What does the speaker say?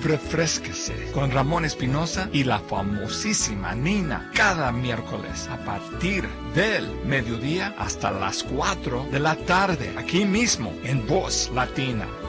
refrésquese con Ramón Espinosa y la famosísima Nina cada miércoles a partir del mediodía hasta las 4 de la tarde, aquí mismo en Voz Latina.